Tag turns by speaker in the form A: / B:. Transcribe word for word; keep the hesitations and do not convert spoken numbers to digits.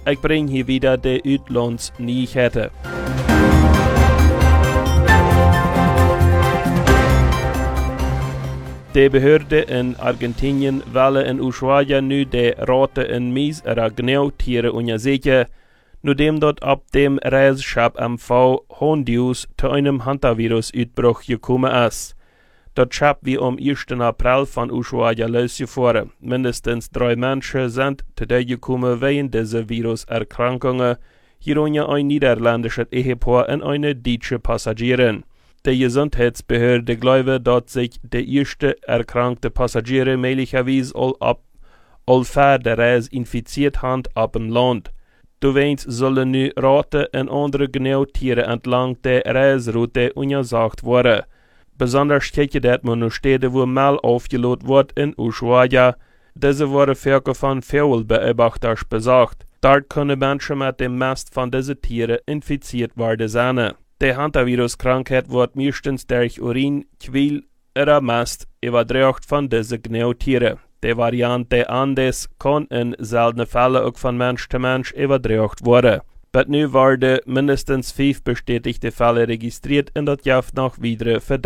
A: Ik breng hier wieder de Uitlandsnyheiten. De Behörde in Argentinien willen in Ushuaia nu de rote en mies era gneutieren onderzoeken, nachdem dort ab dem Reiseschab M V Hondius zu einem Hantavirus-Uitbruch gekommen ist. Dat Schab wie am ersten April von Ushuaia losgefahren. Mindestens drei Menschen sind zu der gekommen wegen dieser Viruserkrankungen, hierunter ein niederländisches Ehepaar und eine deutsche Passagierin. Die Gesundheitsbehörde glaubt, dass sich der erste erkrankte Passagier möglicherweise all ab all vor der Reise infiziert hat ab dem Land. Doweens sollen nu Raten und andere Gneutieren entlang der Reiseroute untersucht werden. Besonders kijken dat man naar steden wo mal aufgeladen wordt in Ushuaia. Diese worden Völker von Vogelbeobachters besucht. Dort können Menschen mit dem meist von diesen Tieren infiziert worden sein. Die Hantavirus-Krankheit wird meistens durch Urin, Quil oder Mast übertragen von diesen Gneutieren. Die Variante Andes kann in seltenen Fällen auch von Mensch zu Mensch übertragen werden. But nu werden mindestens fünf bestätigte Fälle registriert und das gibt noch weitere Verdacht.